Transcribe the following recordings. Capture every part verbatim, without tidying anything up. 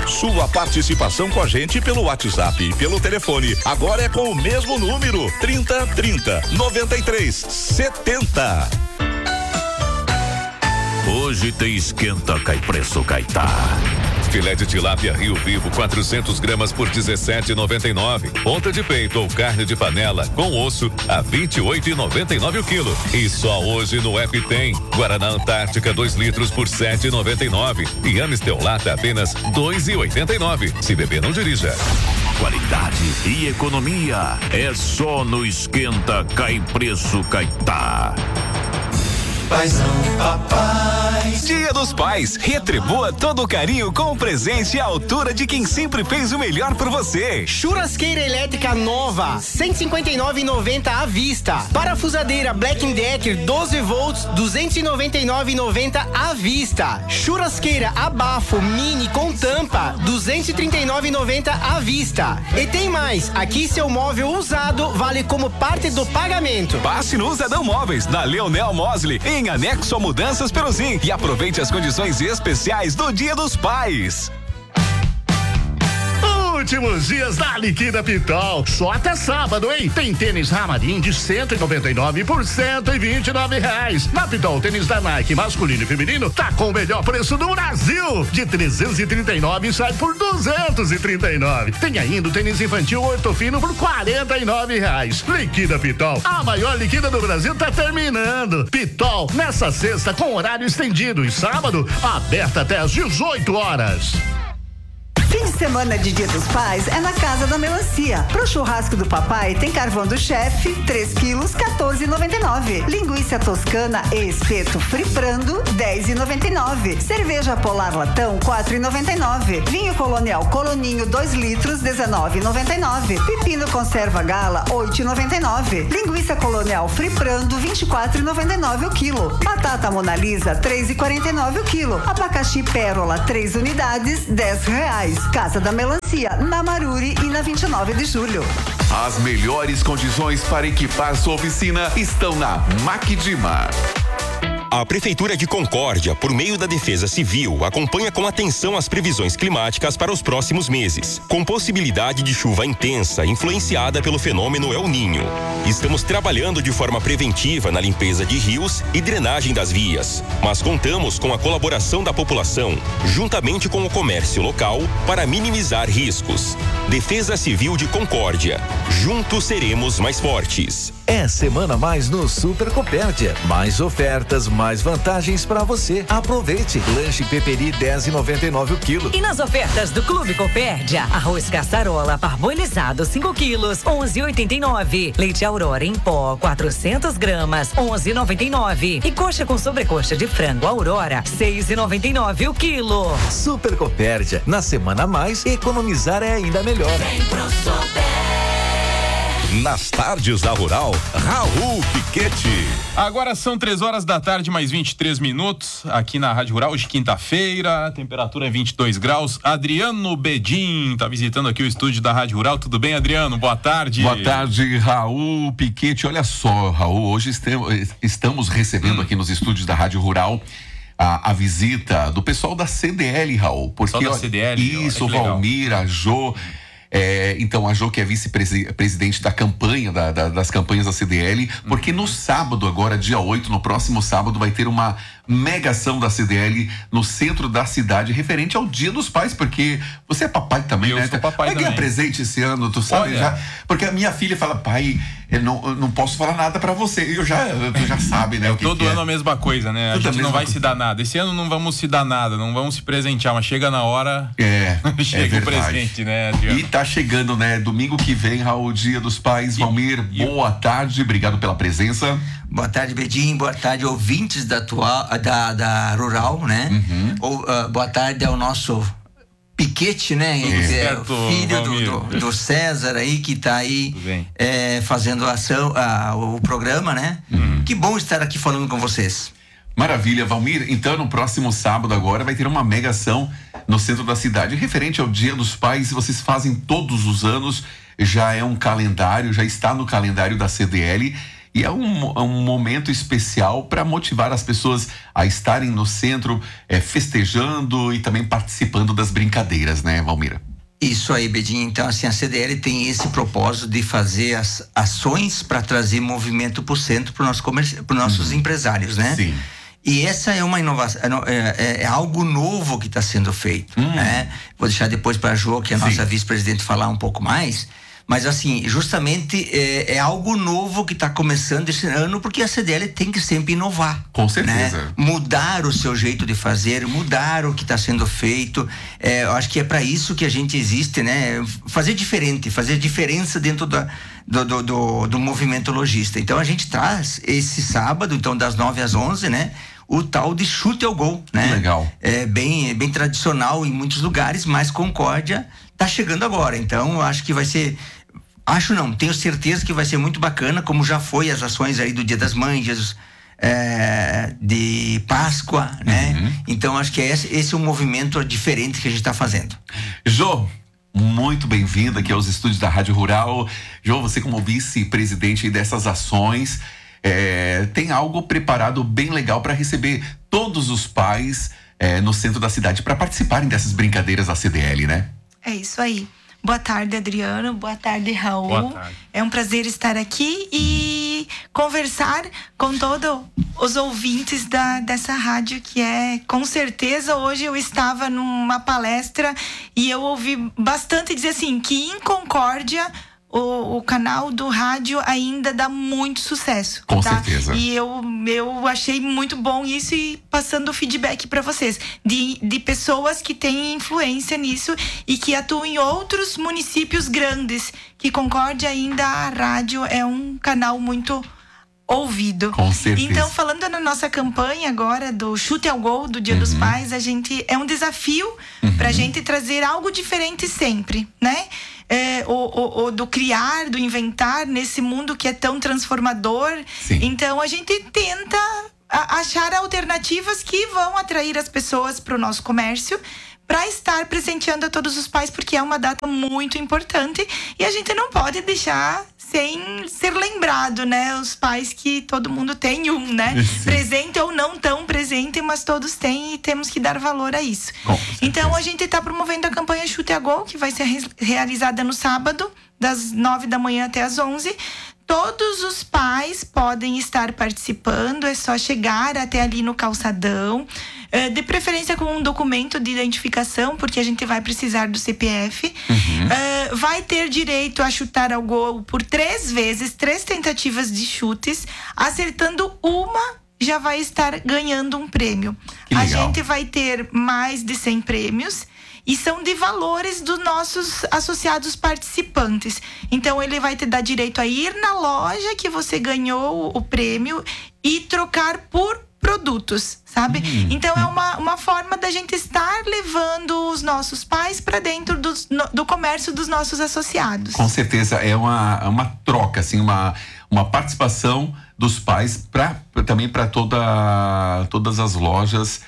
Sua participação com a gente pelo WhatsApp e pelo telefone. Agora é com o mesmo número: trinta, trinta, noventa e três, setenta. Hoje tem esquenta, cai preço, caetá. Filé de tilápia Rio Vivo, quatrocentos gramas por dezessete e noventa e nove. Ponta de peito ou carne de panela com osso a vinte e oito e noventa e nove o quilo. E só hoje no app tem Guaraná Antártica dois litros por sete e noventa e nove e Amistel Lata apenas dois e oitenta e nove. Se beber, não dirija. Qualidade e economia é só no esquenta, cai preço, caetá. Paizão, papai. Dia dos Pais, retribua todo o carinho com o presente à altura de quem sempre fez o melhor por você. Churrasqueira elétrica nova, cento e cinquenta e nove reais e noventa centavos à vista. Parafusadeira Black Decker doze volts, duzentos e noventa e nove reais e noventa centavos à vista. Churrasqueira Abafo Mini com tampa, duzentos e trinta e nove reais e noventa centavos à vista. E tem mais, aqui seu móvel usado vale como parte do pagamento. Passe no Usadão Móveis, da Leonel Mosley, em anexo a Mudanças Peruzin, e aproveite as condições especiais do Dia dos Pais. Últimos dias da Liquida Pitol, só até sábado, hein? Tem tênis Ramarim de cento e noventa e nove por cento e vinte e nove reais. Na Pitol, tênis da Nike masculino e feminino tá com o melhor preço do Brasil. De trezentos e trinta e nove sai por duzentos e trinta e nove. Tem ainda o tênis infantil Ortofino por quarenta e nove reais. Liquida Pitol, a maior liquida do Brasil tá terminando. Pitol, nessa sexta com horário estendido e sábado, aberta até às dezoito horas. Fim de semana de Dia dos Pais é na Casa da Melancia. Pro churrasco do papai tem carvão do chefe, três quilos, quatorze e noventa e nove. Linguiça toscana e espeto friprando, dez e noventa e nove. Cerveja Polar Latão, quatro e noventa e nove. Vinho Colonial Coloninho, dois litros, dezenove e noventa e nove. Pepino Conserva Gala, oito e noventa e nove. Linguiça Colonial friprando, vinte e quatro e noventa e nove o quilo. Batata Mona Lisa, três e quarenta e nove o quilo. Abacaxi Pérola, três unidades, dez reais. Casa da Melancia, na Maruri e na vinte e nove de julho. As melhores condições para equipar sua oficina estão na Macdima. A Prefeitura de Concórdia, por meio da Defesa Civil, acompanha com atenção as previsões climáticas para os próximos meses, com possibilidade de chuva intensa influenciada pelo fenômeno El Niño. Estamos trabalhando de forma preventiva na limpeza de rios e drenagem das vias, mas contamos com a colaboração da população, juntamente com o comércio local, para minimizar riscos. Defesa Civil de Concórdia. Juntos seremos mais fortes. É semana mais no Super Copérdia. Mais ofertas, mais vantagens para você. Aproveite. Lanche Peperi dez e noventa e nove o quilo. E nas ofertas do Clube Copérdia, arroz caçarola parbolizado cinco quilos, onze e oitenta e nove. Leite Aurora em pó quatrocentas gramas, onze e noventa e nove. E coxa com sobrecoxa de frango Aurora, seis e noventa e nove o quilo. Super Copérdia. Na semana a mais, economizar é ainda melhor. Vem pro Super. Nas tardes da Rural, Raul Piquete. Agora são três horas da tarde, mais vinte e três minutos, aqui na Rádio Rural, hoje quinta-feira, temperatura é vinte e dois graus. Adriano Bedin tá visitando aqui o estúdio da Rádio Rural. Tudo bem, Adriano? Boa tarde. Boa tarde, Raul Piquete. Olha só, Raul, hoje estamos recebendo hum. aqui nos estúdios da Rádio Rural a, a visita do pessoal da C D L, Raul. Porque, pessoal da C D L? Isso, o Valmir, a Jô. É, então a Jo, que é vice-presidente da campanha, da, da, das campanhas da C D L, porque uhum. no sábado agora, dia oito, no próximo sábado, vai ter uma mega ação da C D L no centro da cidade, referente ao Dia dos Pais, porque você é papai também, eu né? Sou papai vai ganhar também. presente esse ano, tu sabe? Já, porque a minha filha fala, pai, eu não, eu não posso falar nada pra você, eu já, tu já sabe, né? O que Todo que ano é. a mesma coisa, né? Tudo a gente não vai coisa. se dar nada. Esse ano não vamos se dar nada, não vamos se presentear, mas chega na hora, é, chega é o presente, né, Adriano? E tá chegando, né? Domingo que vem, Raul, Dia dos Pais. Valmir, e, boa e... tarde, obrigado pela presença. Boa tarde, Bedinho, boa tarde, ouvintes da, atual, da, da Rural, né? Uhum. Ou, uh, boa tarde ao nosso Piquete, né? É. Certo, filho do, do, do César aí, que tá aí é, fazendo a ação, a, o programa, né? Uhum. Que bom estar aqui falando com vocês. Maravilha, Valmir. Então, no próximo sábado agora vai ter uma mega ação no centro da cidade, referente ao Dia dos Pais. Vocês fazem todos os anos, já é um calendário, já está no calendário da C D L. E é um, um momento especial para motivar as pessoas a estarem no centro, é, festejando e também participando das brincadeiras, né, Valmira? Isso aí, Bedinho. Então, assim, a C D L tem esse propósito de fazer as ações para trazer movimento para o centro, para nosso comércio, para nossos uhum. empresários, né? Sim. E essa é uma inovação, é, é, é algo novo que está sendo feito, uhum. né? Vou deixar depois para a Jo, que é a nossa vice-presidente, falar um pouco mais. Mas, assim, justamente é, é algo novo que está começando esse ano, porque a C D L tem que sempre inovar. Com certeza. Né? Mudar o seu jeito de fazer, mudar o que está sendo feito. É, eu acho que é para isso que a gente existe, né? Fazer diferente, fazer diferença dentro da, do, do, do, do movimento lojista. Então, a gente traz esse sábado, então, das nove às onze, né? O tal de chute ao gol, né? Legal. É bem, bem tradicional em muitos lugares, mas Concórdia tá chegando agora. Então, eu acho que vai ser... Acho não, tenho certeza que vai ser muito bacana, como já foi as ações aí do Dia das Mães, Jesus, é, de Páscoa, né? Uhum. Então, acho que é esse, esse é um movimento diferente que a gente está fazendo. Jô, muito bem-vinda aqui aos estúdios da Rádio Rural. Jô, você como vice-presidente dessas ações, é, tem algo preparado bem legal para receber todos os pais é, no centro da cidade para participarem dessas brincadeiras da C D L, né? É isso aí. Boa tarde, Adriano. Boa tarde, Raul. Boa tarde. É um prazer estar aqui e conversar com todos os ouvintes da, dessa rádio, que é, com certeza, hoje eu estava numa palestra e eu ouvi bastante dizer assim, que em Concórdia O, o canal do rádio ainda dá muito sucesso. Com tá? certeza. E eu, eu achei muito bom isso e passando o feedback para vocês. De, de pessoas que têm influência nisso e que atuam em outros municípios grandes. Que Concórdia ainda a rádio é um canal muito ouvido. Com certeza. Então, falando na nossa campanha agora do chute ao gol do Dia uhum. dos Pais, a gente é um desafio uhum. pra gente trazer algo diferente sempre, né? É, o, o, o do criar, do inventar nesse mundo que é tão transformador. Sim. Então a gente tenta a, achar alternativas que vão atrair as pessoas para o nosso comércio, para estar presenteando a todos os pais, porque é uma data muito importante e a gente não pode deixar sem ser lembrado, né? Os pais que todo mundo tem um, né? Sim. Presente ou não tão presente, mas todos têm e temos que dar valor a isso. Bom, então a gente está promovendo a campanha Chute a Gol, que vai ser re- realizada no sábado, das nove da manhã até as onze. Todos os pais podem estar participando, é só chegar até ali no calçadão, de preferência com um documento de identificação, porque a gente vai precisar do C P F. Uhum. Vai ter direito a chutar ao gol por três vezes, três tentativas de chutes, acertando uma já vai estar ganhando um prêmio. A gente vai ter mais de cem prêmios e são de valores dos nossos associados participantes. Então, ele vai te dar direito a ir na loja que você ganhou o prêmio e trocar por produtos, sabe? Hum. Então, é uma, uma forma da gente estar levando os nossos pais para dentro do, do comércio dos nossos associados. Com certeza, é uma, uma troca, assim, uma, uma participação dos pais pra, também para toda, todas as lojas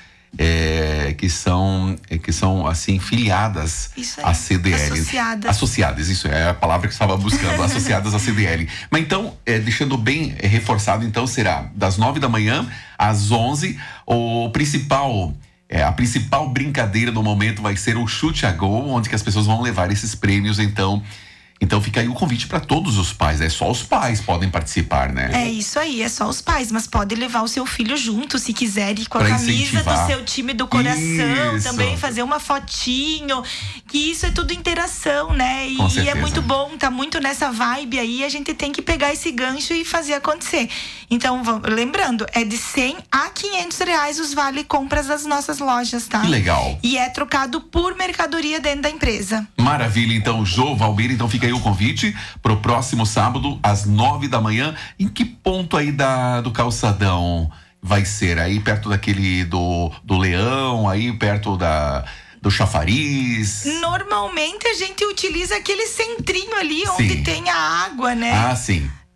É, que são que são assim filiadas à C D L, associadas. associadas, isso é a palavra que eu estava buscando, associadas à C D L. Mas então, é, deixando bem é, reforçado, então será das nove da manhã às onze. O principal é, a principal brincadeira do momento vai ser o chute a gol, onde que as pessoas vão levar esses prêmios. Então Então fica aí o convite para todos os pais, né? Só os pais podem participar, né? É isso aí, é só os pais, mas pode levar o seu filho junto, se quiser ir com a pra camisa incentivar. do seu time do coração, Isso. também fazer uma fotinho, que isso é tudo interação, né? E, Com e é certeza. muito bom, tá muito nessa vibe aí, a gente tem que pegar esse gancho e fazer acontecer. Então, vamos, lembrando, é de cem a quinhentos reais os vale compras das nossas lojas, tá? Que legal. E é trocado por mercadoria dentro da empresa. Maravilha, então, Jô, Valmira, então fica aí o convite pro próximo sábado, às nove da manhã. Em que ponto aí da, do calçadão vai ser? Aí perto daquele do, do Leão, aí perto da, do Chafariz? Normalmente a gente utiliza aquele centrinho ali, Sim. onde tem a água, né? Ah, sim.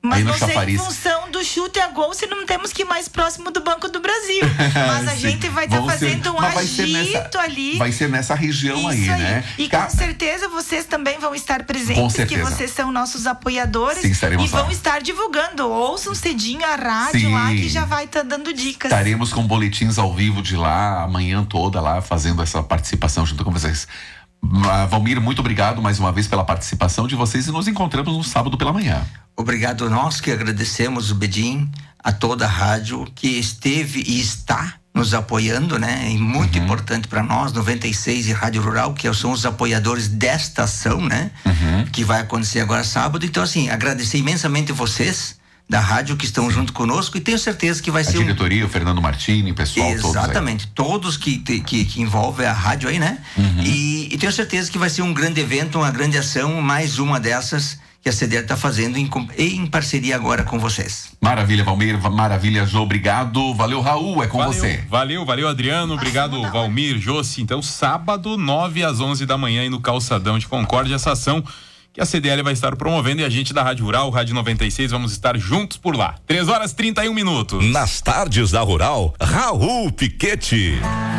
Mas aí no não sei Chafariz. em função do chute a gol se não temos que ir mais próximo do Banco do Brasil. Mas a gente vai estar tá fazendo ser, um agito nessa, ali. Vai ser nessa região aí, aí, né? E Ca... com certeza vocês também vão estar presentes, com certeza. que vocês são nossos apoiadores. Sim, estaremos e vão lá. estar divulgando. Ouçam cedinho a rádio Sim. lá que já vai estar tá dando dicas. Estaremos com boletins ao vivo de lá, amanhã toda lá, fazendo essa participação junto com vocês. Uh, Valmir, muito obrigado mais uma vez pela participação de vocês e nos encontramos no sábado pela manhã. Obrigado nós que agradecemos o Bedim, a toda a rádio que esteve e está nos apoiando, né? E muito uhum. importante para nós, noventa e seis e Rádio Rural, que são os apoiadores desta ação, né? Uhum. Que vai acontecer agora sábado. Então, assim, agradecer imensamente vocês da rádio que estão Sim. junto conosco e tenho certeza que vai a ser diretoria, um... o Fernando Martini, o pessoal Exatamente, todos, todos que, que, que envolvem a rádio aí, né? Uhum. E, e tenho certeza que vai ser um grande evento, uma grande ação, mais uma dessas que a C D L está fazendo em, em parceria agora com vocês. Maravilha, Valmir, maravilha, Jô, obrigado. Valeu, Raul, é com valeu, você. Valeu, valeu, Adriano, obrigado, Valmir, Jossi. Então, sábado, nove às onze da manhã, aí no Calçadão de Concórdia, essa ação que a C D L vai estar promovendo e a gente da Rádio Rural, Rádio noventa e seis, vamos estar juntos por lá. três horas e trinta e um minutos. Nas tardes da Rural, Raul Piquete.